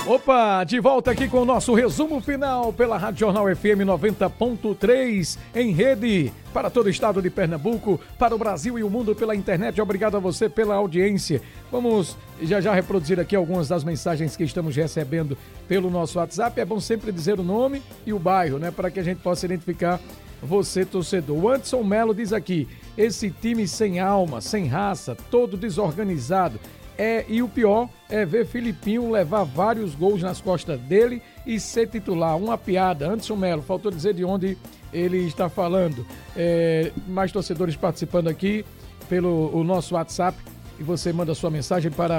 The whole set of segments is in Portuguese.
Opa, de volta aqui com o nosso resumo final pela Rádio Jornal FM 90.3 em rede para todo o estado de Pernambuco, para o Brasil e o mundo pela internet. Obrigado a você pela audiência. Vamos já reproduzir aqui algumas das mensagens que estamos recebendo pelo nosso WhatsApp. É bom sempre dizer o nome e o bairro, né, para que a gente possa identificar você, torcedor. O Anderson Melo diz aqui: esse time sem alma, sem raça, todo desorganizado. E o pior é ver Filipinho levar vários gols nas costas dele e ser titular. Uma piada. Anderson Melo, faltou dizer de onde ele está falando. Mais torcedores participando aqui pelo o nosso WhatsApp. E você manda sua mensagem para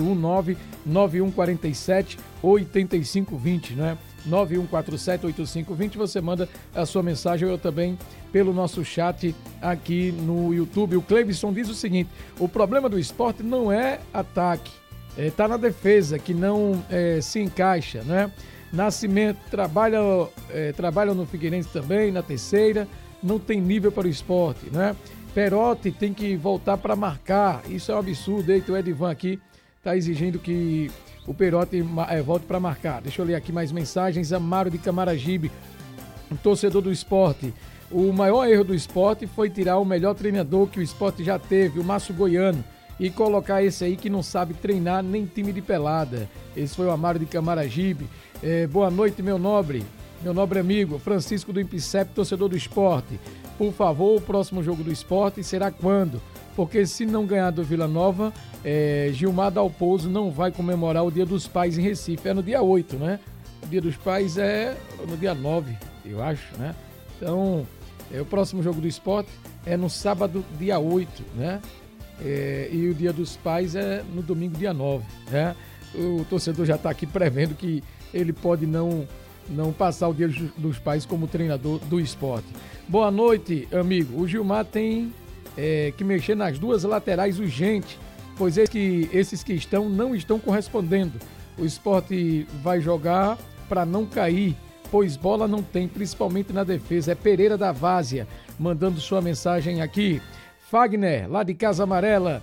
819-9147-8520, né? 9147-8520. Você manda a sua mensagem, eu também pelo nosso chat aqui no YouTube. O Cleibson diz o seguinte: o problema do Sport não é ataque, tá na defesa, que não se encaixa, né? Nascimento trabalha no Figueirense também, na terceira, não tem nível para o Sport, né? Perotti tem que voltar para marcar, isso é um absurdo. Eita, o Edivan aqui está exigindo que o Perotti volte para marcar. Deixa eu ler aqui mais mensagens. Amaro de Camaragibe, um torcedor do Sport: o maior erro do Sport foi tirar o melhor treinador que o Sport já teve, o Márcio Goiano, e colocar esse aí que não sabe treinar nem time de pelada. Esse foi o Amaro de Camaragibe. Boa noite, meu nobre amigo Francisco do Impicep, torcedor do Sport. Por favor, o próximo jogo do Sport será quando? Porque se não ganhar do Vila Nova, Gilmar Dalpozo não vai comemorar o Dia dos Pais em Recife. É no dia 8, né? O Dia dos Pais é no dia 9, eu acho, né? Então, o próximo jogo do Sport é no sábado, dia 8, né? E o Dia dos Pais é no domingo, dia 9, né? O torcedor já está aqui prevendo que ele pode não passar o Dia dos Pais como treinador do Sport. Boa noite, amigo. O Gilmar tem que mexer nas duas laterais urgente, pois esses que não estão correspondendo. O Sport vai jogar para não cair, pois bola não tem, principalmente na defesa. É Pereira da Várzea mandando sua mensagem aqui. Fagner, lá de Casa Amarela,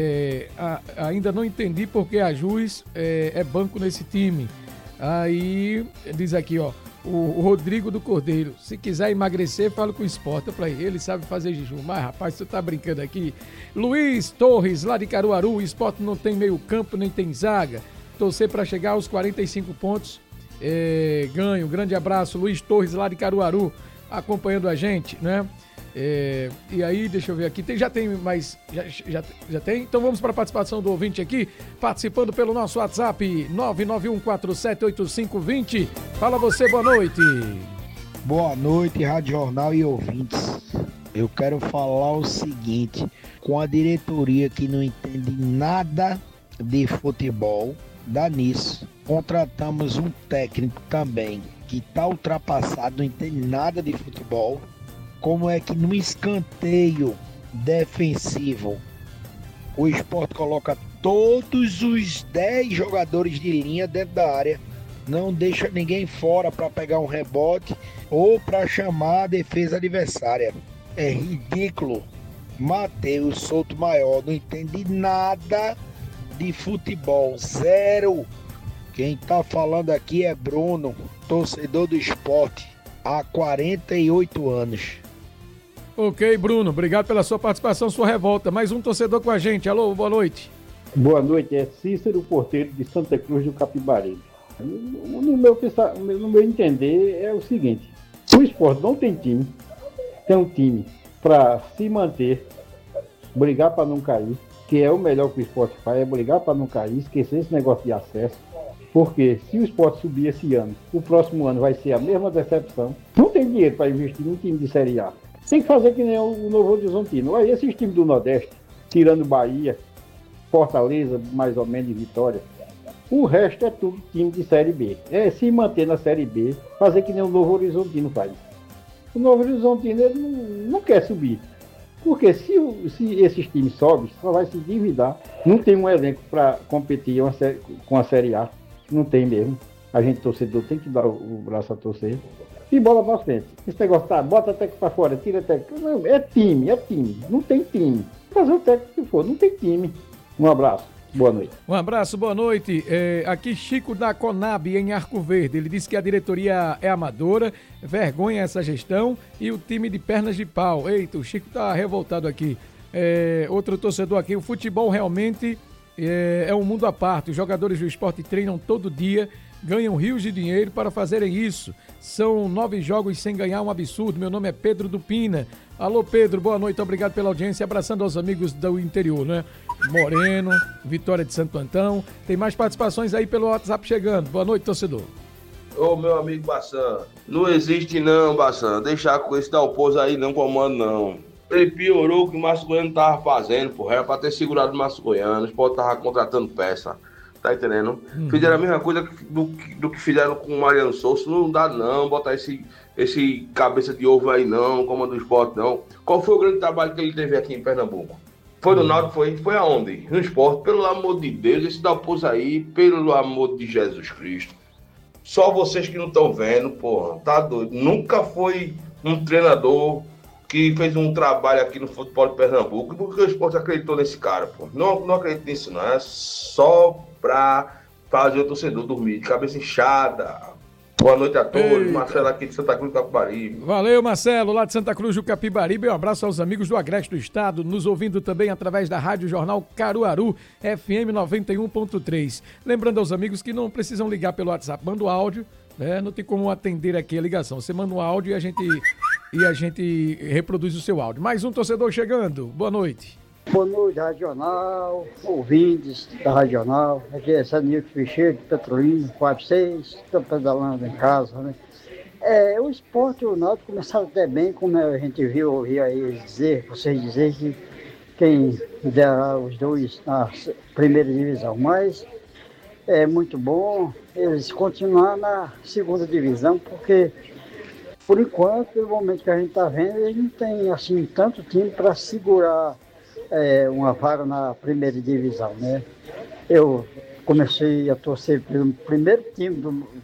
ainda não entendi porque a Jus é banco nesse time. Aí diz aqui, ó, o Rodrigo do Cordeiro: se quiser emagrecer, fala com o Sport. Pra ele sabe fazer jejum. Mas, rapaz, você tá brincando aqui. Luiz Torres, lá de Caruaru: o Sport não tem meio campo, nem tem zaga. Torcer para chegar aos 45 pontos. Ganho. Grande abraço, Luiz Torres, lá de Caruaru, acompanhando a gente, né? E aí, deixa eu ver aqui, já tem mais, já tem? Então vamos para a participação do ouvinte aqui, participando pelo nosso WhatsApp 991478520. Fala você, boa noite. Boa noite, Rádio Jornal e ouvintes. Eu quero falar o seguinte: com a diretoria que não entende nada de futebol, dá nisso. Contratamos um técnico também que está ultrapassado, não entende nada de futebol. Como é que no escanteio defensivo o Sport coloca todos os 10 jogadores de linha dentro da área, não deixa ninguém fora para pegar um rebote ou para chamar a defesa adversária? É ridículo. Matheus Souto Maior não entende nada de futebol, zero. Quem tá falando aqui é Bruno, torcedor do Sport há 48 anos. Ok, Bruno, obrigado pela sua participação, sua revolta. Mais um torcedor com a gente. Alô, boa noite. Boa noite, é Cícero Porteiro de Santa Cruz do Capibaribe. No meu entender é o seguinte: o Sport não tem time, tem um time para se manter, brigar para não cair, que é o melhor que o Sport faz, é brigar para não cair, esquecer esse negócio de acesso. Porque se o Sport subir esse ano, o próximo ano vai ser a mesma decepção. Não tem dinheiro para investir num time de Série A. Tem que fazer que nem o Novo Horizontino. Aí esses times do Nordeste, tirando Bahia, Fortaleza, mais ou menos, de Vitória, o resto é tudo time de Série B. É se manter na Série B, fazer que nem o Novo Horizontino faz. O Novo Horizontino ele não quer subir. Porque se esses times sobem, só vai se endividar. Não tem um elenco para competir com a Série A. Não tem mesmo. A gente, torcedor, tem que dar o braço a torcer. E bola pra frente. Esse negócio bota a técnica pra fora, tira a técnica. Não, é time. Não tem time. Fazer o técnico que for, não tem time. Um abraço. Boa noite. Um abraço, boa noite. Aqui Chico da Conab, em Arco Verde. Ele disse que a diretoria é amadora, vergonha essa gestão e o time de pernas de pau. Eita, o Chico tá revoltado aqui. Outro torcedor aqui, o futebol realmente é um mundo à parte. Os jogadores do esporte treinam todo dia, ganham rios de dinheiro para fazerem isso. São 9 jogos sem ganhar, um absurdo. Meu nome é Pedro Dupina. Alô, Pedro, boa noite, obrigado pela audiência. Abraçando aos amigos do interior, né? Moreno, Vitória de Santo Antão. Tem mais participações aí pelo WhatsApp chegando. Boa noite, torcedor. Ô, meu amigo Bassan, não existe não, Bassan. Deixar com esse Dalpozo aí não comando, não. Ele piorou o que o Márcio Goiano tava fazendo, porra. Era pra ter segurado o Márcio Goiano. O Sport tava contratando peça. Tá entendendo? Fizeram a mesma coisa do que fizeram com o Mariano Souza. Não dá não, botar esse cabeça de ovo aí não, comando do Sport não. Qual foi o grande trabalho que ele teve aqui em Pernambuco? Foi no Náutico, foi aonde? No Sport. Pelo amor de Deus, esse Dalpozo aí, pelo amor de Jesus Cristo. Só vocês que não estão vendo, porra, tá doido. Nunca foi um treinador que fez um trabalho aqui no futebol de Pernambuco, porque o Sport acreditou nesse cara, pô. Não acredito nisso, não. É só pra fazer o torcedor dormir de cabeça inchada. Boa noite a todos. Marcelo aqui de Santa Cruz do Capibaribe. Valeu, Marcelo, lá de Santa Cruz do Capibaribe. Um abraço aos amigos do Agreste do Estado, nos ouvindo também através da Rádio Jornal Caruaru, FM 91.3. Lembrando aos amigos que não precisam ligar pelo WhatsApp, manda o áudio, né? Não tem como atender aqui a ligação. Você manda um áudio e a gente reproduz o seu áudio. Mais um torcedor chegando. Boa noite. Boa noite, Regional, ouvintes da Regional. Aqui é Sanilton Ficheiro, de Petrolina, 46, estou pedalando em casa, né? O esporte, o Náutico começaram até bem, como a gente ouviu aí vocês dizer que quem dera os dois na primeira divisão, mas é muito bom eles continuar na segunda divisão, porque por enquanto, pelo momento que a gente está vendo, eles não tem assim tanto time para segurar uma vaga na primeira divisão, né? Eu comecei a torcer pelo primeiro time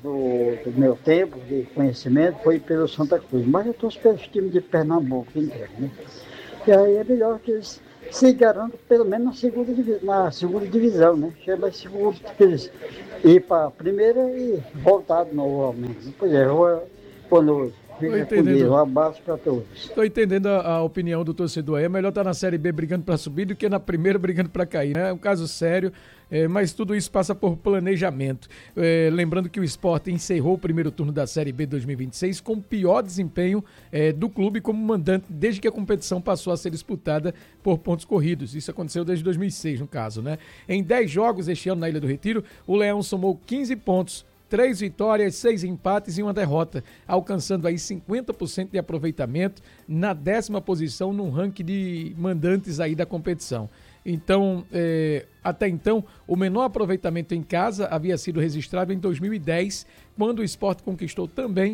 do meu tempo de conhecimento, foi pelo Santa Cruz, mas eu torço pelos times de Pernambuco inteiro, né? E aí é melhor que eles se garantam pelo menos na segunda divisão, né? Chega mais seguro que eles ir para a primeira e voltar novamente. Pois é, boa noite. Um abraço para todos. Estou entendendo a opinião do torcedor aí. É melhor estar na Série B brigando para subir do que na primeira brigando para cair, né? É um caso sério, mas tudo isso passa por planejamento. Lembrando que o Sport encerrou o primeiro turno da Série B 2026 com o pior desempenho do clube como mandante desde que a competição passou a ser disputada por pontos corridos. Isso aconteceu desde 2006, no caso, né? Em 10 jogos este ano na Ilha do Retiro, o Leão somou 15 pontos, 3 vitórias, 6 empates e uma derrota, alcançando aí 50% de aproveitamento na 10ª posição no ranking de mandantes aí da competição. Então, até então, o menor aproveitamento em casa havia sido registrado em 2010, quando o Sport conquistou também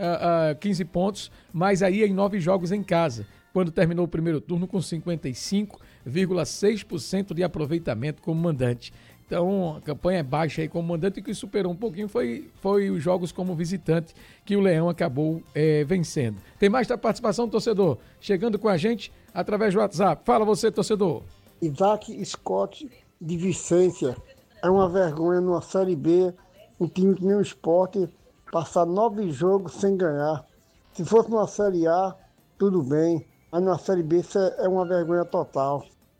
15 pontos, mas aí em 9 jogos em casa, quando terminou o primeiro turno com 55,6% de aproveitamento como mandante. Então, a campanha é baixa aí como mandante, e que superou um pouquinho foi os jogos como visitante que o Leão acabou vencendo. Tem mais da participação, torcedor, chegando com a gente através do WhatsApp. Fala você, torcedor. Isaac Scott de Vicência. É uma vergonha numa Série B, um time que nem o Sport, passar 9 jogos sem ganhar. Se fosse numa Série A, tudo bem. Mas numa Série B isso é uma vergonha total.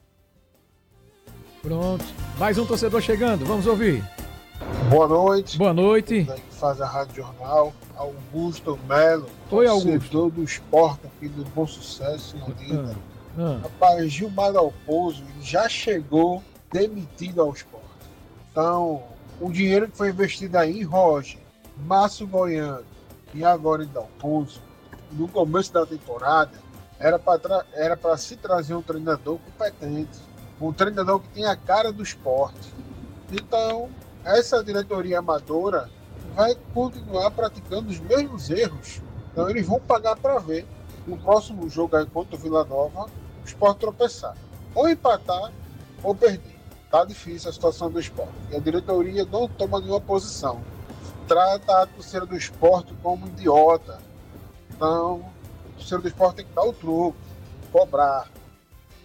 Pronto. Mais um torcedor chegando, vamos ouvir. Boa noite. Boa noite. Que faz a Rádio Jornal, Augusto Melo. Oi, Augusto. Torcedor do Sport aqui do Bom Sucesso, em Olinda. Rapaz, Gilmar Dalpozo já chegou demitido ao Sport. Então, o dinheiro que foi investido aí em Roger, Márcio Goiano e agora em Dalpozo, no começo da temporada, era para se trazer um treinador competente. Um treinador que tem a cara do esporte. Então, essa diretoria amadora vai continuar praticando os mesmos erros. Então, eles vão pagar para ver. No próximo jogo aí contra o Vila Nova, o Sport tropeçar. Ou empatar, ou perder. Tá difícil a situação do Sport. E a diretoria não toma nenhuma posição. Trata a torcida do Sport como idiota. Então, a torcida do Sport tem que dar o troco, cobrar.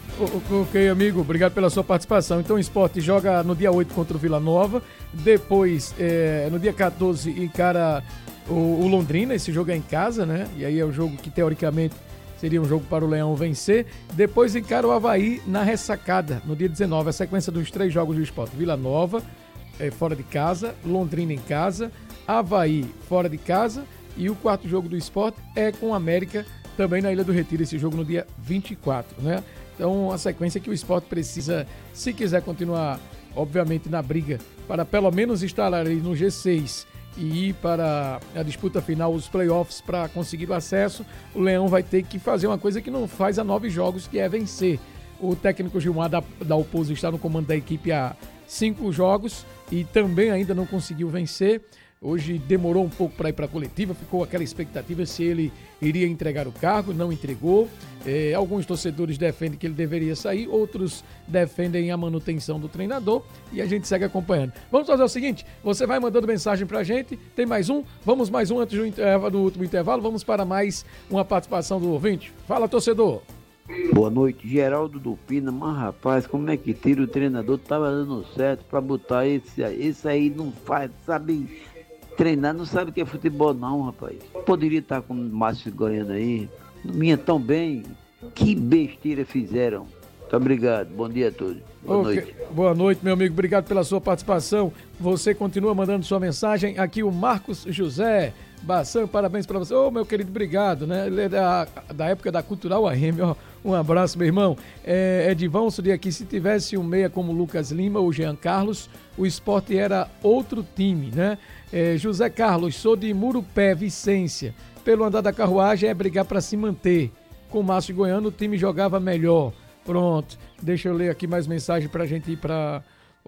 Ok, amigo, obrigado pela sua participação. Então o Sport joga no dia 8 contra o Vila Nova, depois no dia 14 encara o Londrina, esse jogo é em casa, né? E aí é o jogo que teoricamente seria um jogo para o Leão vencer. Depois encara o Avaí na ressacada, no dia 19, a sequência dos 3 jogos do Sport: Vila Nova fora de casa, Londrina em casa, Avaí fora de casa, e o 4º jogo do Sport é com o América, também na Ilha do Retiro, esse jogo no dia 24, né? Então, a sequência que o Sport precisa, se quiser continuar, obviamente, na briga, para pelo menos estar ali no G6 e ir para a disputa final, os playoffs, para conseguir o acesso, o Leão vai ter que fazer uma coisa que não faz há 9 jogos, que é vencer. O técnico Gilmar da Opposo está no comando da equipe há 5 jogos e também ainda não conseguiu vencer. Hoje demorou um pouco para ir para a coletiva, ficou aquela expectativa se ele iria entregar o cargo, não entregou. Alguns torcedores defendem que ele deveria sair, outros defendem a manutenção do treinador e a gente segue acompanhando. Vamos fazer o seguinte, você vai mandando mensagem para a gente, tem mais um? Vamos mais um antes do último intervalo, vamos para mais uma participação do ouvinte. Fala, torcedor! Boa noite, Geraldo do Pina. Mas rapaz, como é que tira o treinador? Tava dando certo para botar esse aí, não faz, sabe treinar, não sabe o que é futebol não, rapaz. Poderia estar com o Márcio ganhando aí, não vinha tão bem. Que besteira fizeram. Muito obrigado, bom dia a todos. Boa noite. Boa noite, meu amigo, obrigado pela sua participação. Você continua mandando sua mensagem. Aqui o Marcos José Bassan, parabéns para você. Ô, meu querido, obrigado, né? Ele é da época da Cultural AM, ó. Um abraço, meu irmão. Edivão, de aqui, se tivesse um meia como Lucas Lima ou Jean Carlos, o Sport era outro time, né? José Carlos, sou de Murupé, Vicência. Pelo andar da carruagem é brigar para se manter. Com o Márcio Goiano, o time jogava melhor. Pronto, deixa eu ler aqui mais mensagem para a gente ir para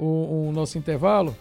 o nosso intervalo.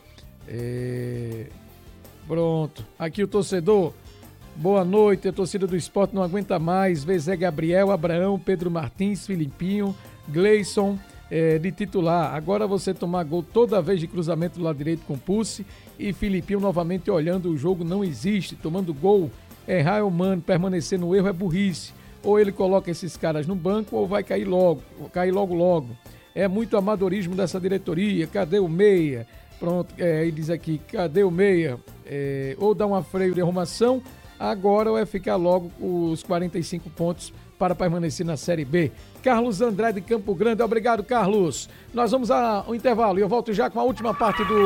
Pronto, aqui o torcedor. Boa noite, a torcida do Sport não aguenta mais. Vê Zé Gabriel, Abraão, Pedro Martins, Filipinho, Gleison de titular. Agora você tomar gol toda vez de cruzamento do lado direito com Pulse e Filipinho novamente olhando o jogo não existe. Tomando gol, errar é humano, permanecer no erro é burrice. Ou ele coloca esses caras no banco ou vai cair logo. É muito amadorismo dessa diretoria. Cadê o meia? Pronto, ele diz aqui, cadê o meia? Ou dá uma freio de arrumação, agora ou é ficar logo com os 45 pontos para permanecer na Série B. Carlos André de Campo Grande, obrigado, Carlos. Nós vamos ao intervalo e eu volto já com a última parte do...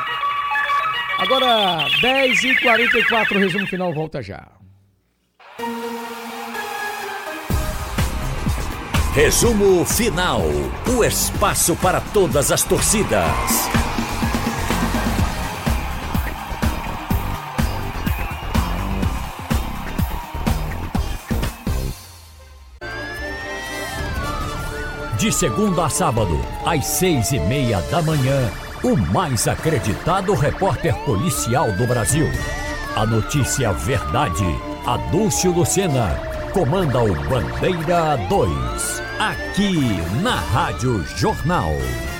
Agora, 10h44, o resumo final volta já. Resumo final, o espaço para todas as torcidas. De segunda a sábado, às 6:30 da manhã, o mais acreditado repórter policial do Brasil. A notícia verdade, Adúlcio Lucena, comanda o Bandeira 2, aqui na Rádio Jornal.